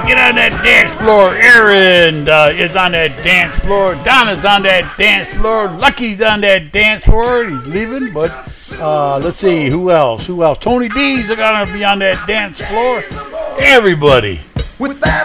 Get on that dance floor. Aaron is on that dance floor. Donna's on that dance floor. Lucky's on that dance floor. He's leaving, but let's see. Who else? Tony D's are going to be on that dance floor. Everybody. With that